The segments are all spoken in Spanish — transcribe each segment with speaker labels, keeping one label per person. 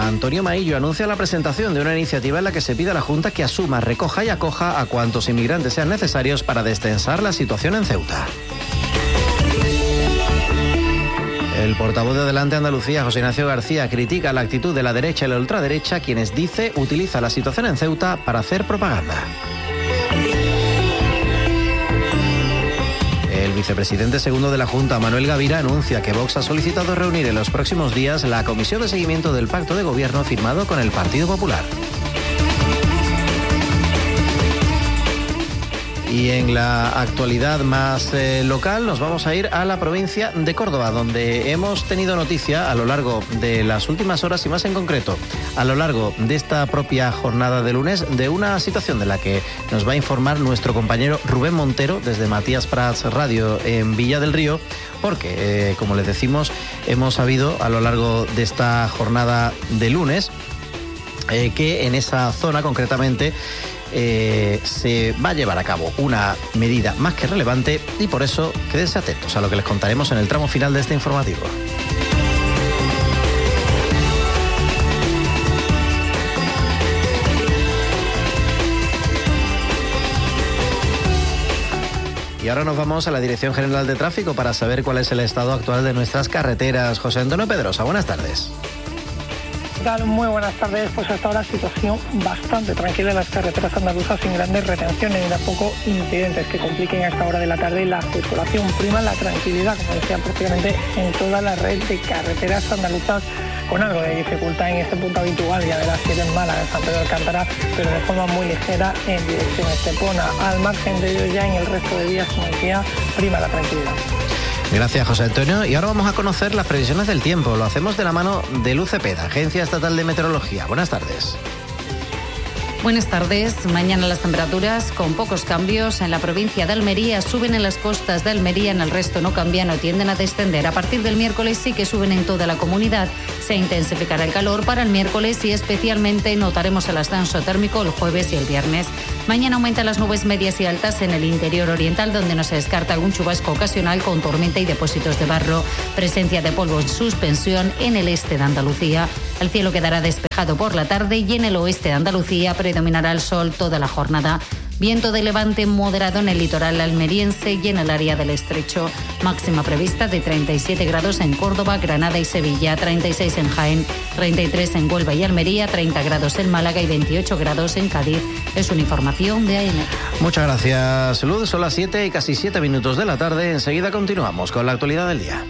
Speaker 1: Antonio Maillo anuncia la presentación de una iniciativa en la que se pide a la Junta que asuma, recoja y acoja a cuantos inmigrantes sean necesarios para destensar la situación en Ceuta. El portavoz de Adelante Andalucía, José Ignacio García, critica la actitud de la derecha y la ultraderecha, quienes dice utiliza la situación en Ceuta para hacer propaganda. El vicepresidente segundo de la Junta, Manuel Gavira, anuncia que Vox ha solicitado reunir en los próximos días la comisión de seguimiento del pacto de gobierno firmado con el Partido Popular. Y en la actualidad más local nos vamos a ir a la provincia de Córdoba, donde hemos tenido noticia a lo largo de las últimas horas y más en concreto a lo largo de esta propia jornada de lunes de una situación de la que nos va a informar nuestro compañero Rubén Montero desde Matías Prats Radio en Villa del Río, porque como les decimos hemos sabido a lo largo de esta jornada de lunes que en esa zona concretamente se va a llevar a cabo una medida más que relevante y por eso quédense atentos a lo que les contaremos en el tramo final de este informativo. Y ahora nos vamos a la Dirección General de Tráfico para saber cuál es el estado actual de nuestras carreteras. José Antonio Pedrosa, buenas tardes.
Speaker 2: Muy buenas tardes. Pues hasta ahora situación bastante tranquila en las carreteras andaluzas, sin grandes retenciones ni tampoco incidentes que compliquen a esta hora de la tarde la circulación. Prima la tranquilidad, como decía, prácticamente en toda la red de carreteras andaluzas, con algo de dificultad en este punto habitual, ya de las 7 en Málaga, en San Pedro de Alcántara, pero de forma muy ligera en dirección Estepona. Al margen de ello, ya en el resto de vías, como decía, prima la tranquilidad.
Speaker 1: Gracias, José Antonio. Y ahora vamos a conocer las previsiones del tiempo. Lo hacemos de la mano de Luz Cepeda, Agencia Estatal de Meteorología. Buenas tardes.
Speaker 3: Buenas tardes. Mañana las temperaturas con pocos cambios. En la provincia de Almería suben en las costas de Almería, en el resto no cambian o tienden a descender. A partir del miércoles sí que suben en toda la comunidad. Se intensificará el calor para el miércoles y especialmente notaremos el ascenso térmico el jueves y el viernes. Mañana aumentan las nubes medias y altas en el interior oriental, donde no se descarta algún chubasco ocasional con tormenta y depósitos de barro. Presencia de polvo en suspensión en el este de Andalucía. El cielo quedará despejado por la tarde y en el oeste de Andalucía predominará el sol toda la jornada. Viento de levante moderado en el litoral almeriense y en el área del Estrecho. Máxima prevista de 37 grados en Córdoba, Granada y Sevilla, 36 en Jaén, 33 en Huelva y Almería, 30 grados en Málaga y 28 grados en Cádiz. Es una información de AEMET.
Speaker 1: Muchas gracias, Luz. Son las 7 y casi 7 minutos de la tarde. Enseguida continuamos con la actualidad del día.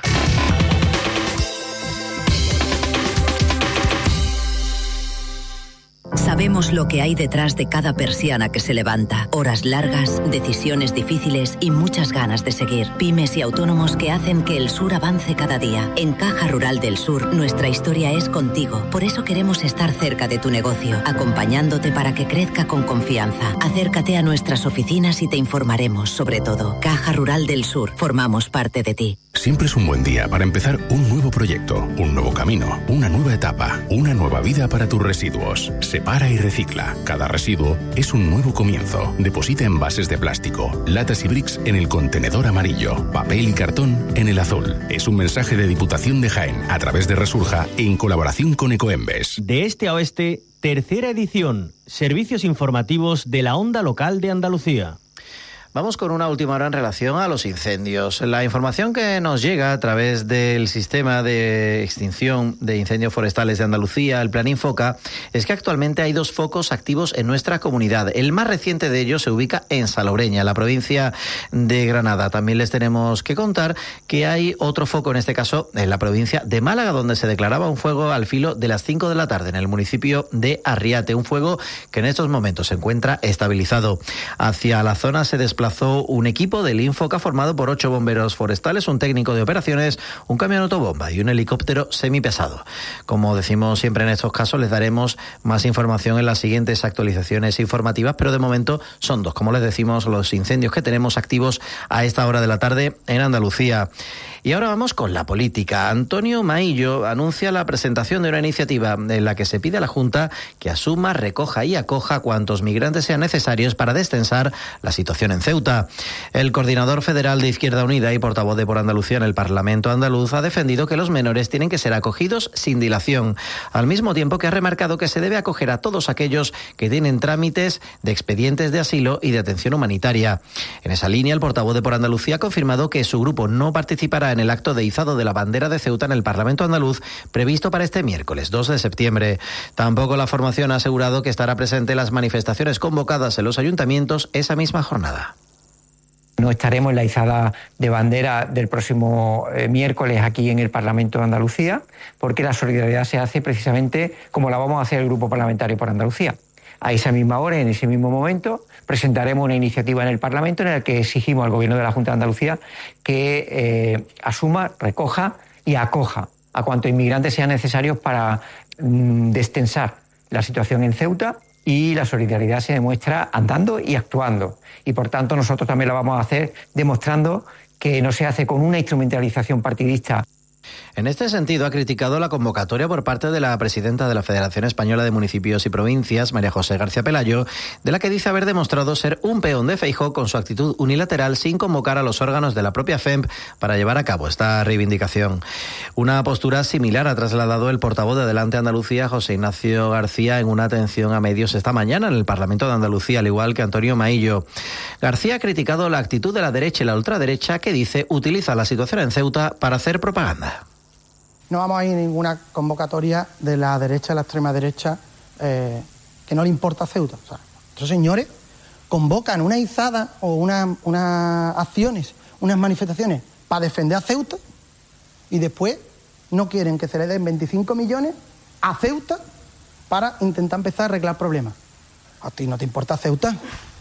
Speaker 4: Sabemos lo que hay detrás de cada persiana que se levanta. Horas largas, decisiones difíciles y muchas ganas de seguir. Pymes y autónomos que hacen que el sur avance cada día. En Caja Rural del Sur, nuestra historia es contigo. Por eso queremos estar cerca de tu negocio, acompañándote para que crezca con confianza. Acércate a nuestras oficinas y te informaremos sobre todo. Caja Rural del Sur, formamos parte de ti.
Speaker 5: Siempre es un buen día para empezar un nuevo proyecto, un nuevo camino, una nueva etapa, una nueva vida para tus residuos. Separa y recicla. Cada residuo es un nuevo comienzo. Deposita envases de plástico, latas y bricks en el contenedor amarillo, papel y cartón en el azul. Es un mensaje de Diputación de Jaén a través de Resurja en colaboración con Ecoembes.
Speaker 6: De este a oeste, tercera edición. Servicios informativos de la onda local de Andalucía.
Speaker 1: Vamos con una última hora en relación a los incendios. La información que nos llega a través del sistema de extinción de incendios forestales de Andalucía, el Plan Infoca, es que actualmente hay 2 focos activos en nuestra comunidad. El más reciente de ellos se ubica en Salobreña, la provincia de Granada. También les tenemos que contar que hay otro foco, en este caso en la provincia de Málaga, donde se declaraba un fuego al filo de las 5 de la tarde en el municipio de Arriate. Un fuego que en estos momentos se encuentra estabilizado. Hacia la zona se desplazó un equipo del Infoca formado por 8 bomberos forestales, un técnico de operaciones, un camión autobomba y un helicóptero semipesado. Como decimos siempre en estos casos, les daremos más información en las siguientes actualizaciones informativas, pero de momento son 2, como les decimos, los incendios que tenemos activos a esta hora de la tarde en Andalucía. Y ahora vamos con la política. Antonio Maillo anuncia la presentación de una iniciativa en la que se pide a la Junta que asuma, recoja y acoja cuantos migrantes sean necesarios para destensar la situación en Ceuta. El coordinador federal de Izquierda Unida y portavoz de Por Andalucía en el Parlamento andaluz ha defendido que los menores tienen que ser acogidos sin dilación, al mismo tiempo que ha remarcado que se debe acoger a todos aquellos que tienen trámites de expedientes de asilo y de atención humanitaria. En esa línea, el portavoz de Por Andalucía ha confirmado que su grupo no participará en el acto de izado de la bandera de Ceuta en el Parlamento andaluz previsto para este miércoles 2 de septiembre. Tampoco la formación ha asegurado que estará presente en las manifestaciones convocadas en los ayuntamientos esa misma jornada.
Speaker 7: No estaremos en la izada de bandera del próximo miércoles aquí en el Parlamento de Andalucía, porque la solidaridad se hace precisamente como la vamos a hacer el Grupo Parlamentario por Andalucía. A esa misma hora, en ese mismo momento, presentaremos una iniciativa en el Parlamento en la que exigimos al Gobierno de la Junta de Andalucía que asuma, recoja y acoja a cuantos inmigrantes sean necesarios para destensar la situación en Ceuta, y la solidaridad se demuestra andando y actuando. Y por tanto nosotros también la vamos a hacer demostrando que no se hace con una instrumentalización partidista.
Speaker 1: En este sentido, ha criticado la convocatoria por parte de la presidenta de la Federación Española de Municipios y Provincias, María José García Pelayo, de la que dice haber demostrado ser un peón de Feijóo con su actitud unilateral sin convocar a los órganos de la propia FEMP para llevar a cabo esta reivindicación. Una postura similar ha trasladado el portavoz de Adelante Andalucía, José Ignacio García, en una atención a medios esta mañana en el Parlamento de Andalucía, al igual que Antonio Maillo. García ha criticado la actitud de la derecha y la ultraderecha que dice utiliza la situación en Ceuta para hacer propaganda.
Speaker 8: No vamos a ir a ninguna convocatoria de la derecha, de la extrema derecha, que no le importa Ceuta. O sea, estos señores convocan una izada o unas acciones, unas manifestaciones para defender a Ceuta y después no quieren que se le den 25 millones a Ceuta para intentar empezar a arreglar problemas. A ti no te importa Ceuta.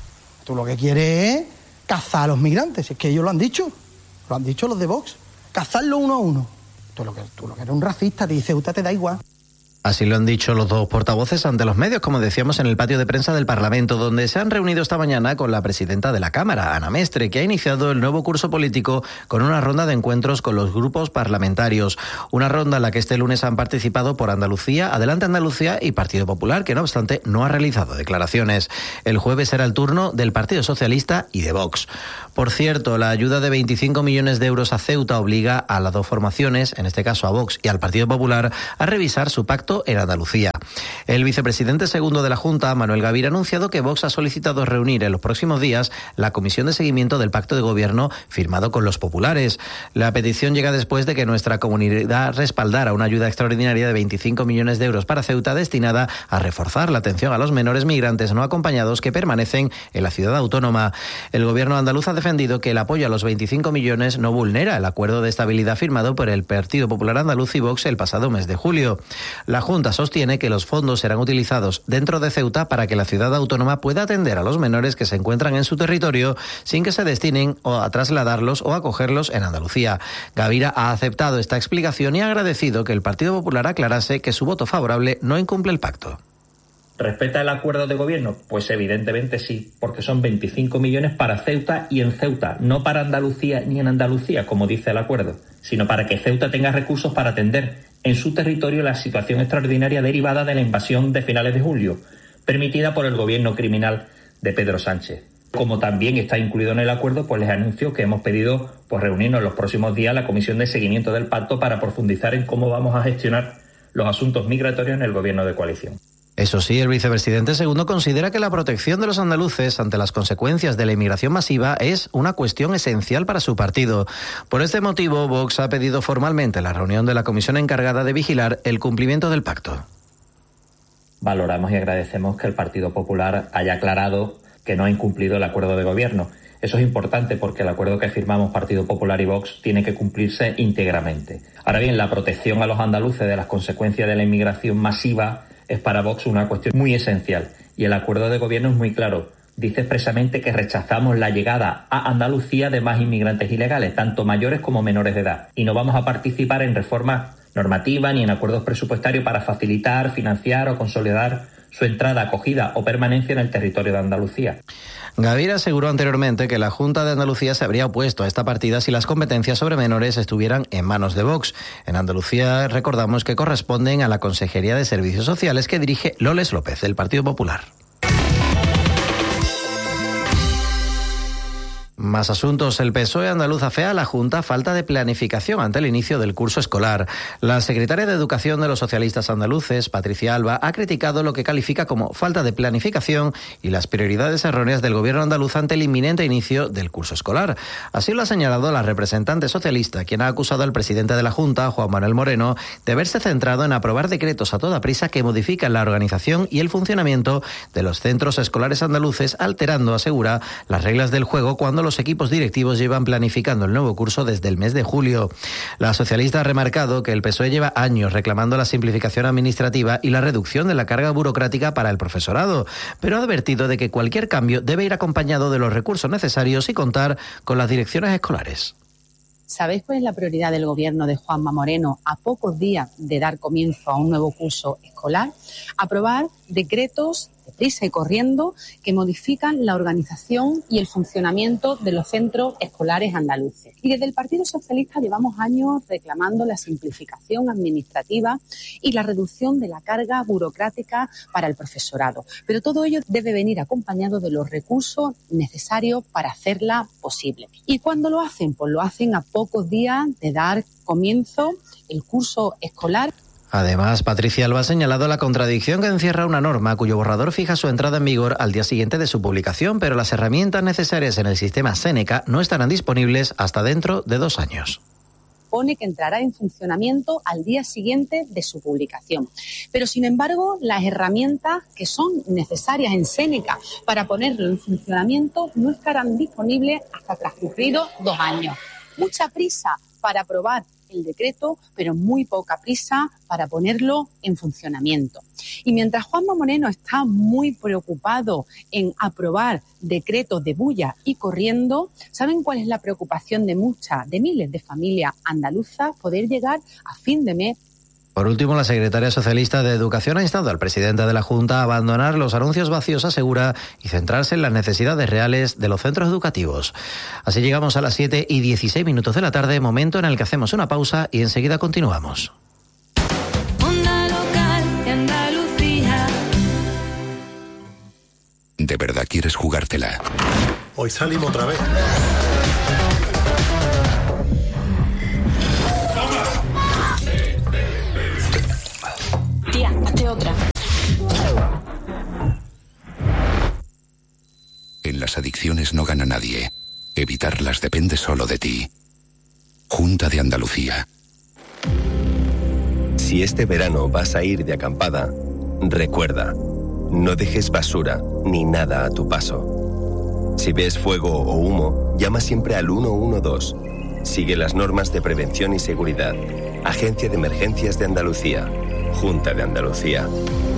Speaker 8: Tú lo que quieres es cazar a los migrantes. Es que ellos lo han dicho los de Vox. Cazarlo uno a uno. Tú lo que eres un racista, te dice Ceuta te da igual.
Speaker 1: Así lo han dicho los dos portavoces ante los medios, como decíamos, en el patio de prensa del Parlamento, donde se han reunido esta mañana con la presidenta de la Cámara, Ana Mestre, que ha iniciado el nuevo curso político con una ronda de encuentros con los grupos parlamentarios. Una ronda en la que este lunes han participado Por Andalucía, Adelante Andalucía y Partido Popular, que no obstante no ha realizado declaraciones. El jueves será el turno del Partido Socialista y de Vox. Por cierto, la ayuda de 25 millones de euros a Ceuta obliga a las dos formaciones, en este caso a Vox y al Partido Popular, a revisar su pacto en Andalucía. El vicepresidente segundo de la Junta, Manuel Gavira, ha anunciado que Vox ha solicitado reunir en los próximos días la comisión de seguimiento del pacto de gobierno firmado con los populares. La petición llega después de que nuestra comunidad respaldara una ayuda extraordinaria de 25 millones de euros para Ceuta destinada a reforzar la atención a los menores migrantes no acompañados que permanecen en la ciudad autónoma. El gobierno andaluz ha defendido que el apoyo a los 25 millones no vulnera el acuerdo de estabilidad firmado por el Partido Popular Andaluz y Vox el pasado mes de julio. La Junta sostiene que los fondos serán utilizados dentro de Ceuta para que la ciudad autónoma pueda atender a los menores que se encuentran en su territorio sin que se destinen o a trasladarlos o acogerlos en Andalucía. Gavira ha aceptado esta explicación y ha agradecido que el Partido Popular aclarase que su voto favorable no incumple el pacto.
Speaker 9: ¿Respeta el acuerdo de gobierno? Pues evidentemente sí, porque son 25 millones para Ceuta y en Ceuta, no para Andalucía ni en Andalucía, como dice el acuerdo, sino para que Ceuta tenga recursos para atender en su territorio la situación extraordinaria derivada de la invasión de finales de julio, permitida por el gobierno criminal de Pedro Sánchez. Como también está incluido en el acuerdo, pues les anuncio que hemos pedido reunirnos en los próximos días la comisión de seguimiento del pacto para profundizar en cómo vamos a gestionar los asuntos migratorios en el gobierno de coalición.
Speaker 1: Eso sí, el vicepresidente segundo considera que la protección de los andaluces ante las consecuencias de la inmigración masiva es una cuestión esencial para su partido. Por este motivo, Vox ha pedido formalmente la reunión de la comisión encargada de vigilar el cumplimiento del pacto.
Speaker 9: Valoramos y agradecemos que el Partido Popular haya aclarado que no ha incumplido el acuerdo de gobierno. Eso es importante porque el acuerdo que firmamos Partido Popular y Vox tiene que cumplirse íntegramente. Ahora bien, la protección a los andaluces de las consecuencias de la inmigración masiva es para Vox una cuestión muy esencial y el acuerdo de gobierno es muy claro. Dice expresamente que rechazamos la llegada a Andalucía de más inmigrantes ilegales, tanto mayores como menores de edad, y no vamos a participar en reformas normativas ni en acuerdos presupuestarios para facilitar, financiar o consolidar su entrada, acogida o permanencia en el territorio de Andalucía.
Speaker 1: Gaviria aseguró anteriormente que la Junta de Andalucía se habría opuesto a esta partida si las competencias sobre menores estuvieran en manos de Vox. En Andalucía, recordamos que corresponden a la Consejería de Servicios Sociales que dirige Loles López, del Partido Popular. Más asuntos. El PSOE andaluz afea a la Junta falta de planificación ante el inicio del curso escolar. La secretaria de Educación de los socialistas andaluces, Patricia Alba, ha criticado lo que califica como falta de planificación y las prioridades erróneas del gobierno andaluz ante el inminente inicio del curso escolar. Así lo ha señalado la representante socialista, quien ha acusado al presidente de la Junta, Juan Manuel Moreno, de haberse centrado en aprobar decretos a toda prisa que modifican la organización y el funcionamiento de los centros escolares andaluces, alterando, asegura, las reglas del juego cuando los equipos directivos llevan planificando el nuevo curso desde el mes de julio. La socialista ha remarcado que el PSOE lleva años reclamando la simplificación administrativa y la reducción de la carga burocrática para el profesorado, pero ha advertido de que cualquier cambio debe ir acompañado de los recursos necesarios y contar con las direcciones escolares.
Speaker 10: ¿Sabéis cuál es la prioridad del gobierno de Juanma Moreno a pocos días de dar comienzo a un nuevo curso escolar? Aprobar decretos deprisa y corriendo que modifican la organización y el funcionamiento de los centros escolares andaluces. Y desde el Partido Socialista llevamos años reclamando la simplificación administrativa y la reducción de la carga burocrática para el profesorado. Pero todo ello debe venir acompañado de los recursos necesarios para hacerla posible. ¿Y cuándo lo hacen? Pues lo hacen a pocos días de dar comienzo el curso escolar.
Speaker 1: Además, Patricia Alba ha señalado la contradicción que encierra una norma cuyo borrador fija su entrada en vigor al día siguiente de su publicación, pero las herramientas necesarias en el sistema Seneca no estarán disponibles hasta dentro de 2 años.
Speaker 10: Pone que entrará en funcionamiento al día siguiente de su publicación. Pero, sin embargo, las herramientas que son necesarias en Seneca para ponerlo en funcionamiento no estarán disponibles hasta transcurridos 2 años. Mucha prisa para aprobar el decreto, pero muy poca prisa para ponerlo en funcionamiento. Y mientras Juanma Moreno está muy preocupado en aprobar decretos de bulla y corriendo, ¿saben cuál es la preocupación de miles de familias andaluzas? Poder llegar a fin de mes.
Speaker 1: Por último, la secretaria socialista de Educación ha instado al presidente de la Junta a abandonar los anuncios vacíos, asegura, y centrarse en las necesidades reales de los centros educativos. Así llegamos a las 7:16 de la tarde, momento en el que hacemos una pausa y enseguida continuamos.
Speaker 11: Onda Local de Andalucía.
Speaker 5: ¿De verdad quieres jugártela?
Speaker 12: Hoy salimos otra vez.
Speaker 11: Tía, hazte otra.
Speaker 5: En las adicciones no gana nadie. Evitarlas depende solo de ti. Junta de Andalucía.
Speaker 13: Si este verano vas a ir de acampada, recuerda, no dejes basura ni nada a tu paso. Si ves fuego o humo, llama siempre al 112. Sigue las normas de prevención y seguridad. Agencia de Emergencias de Andalucía. Junta de Andalucía.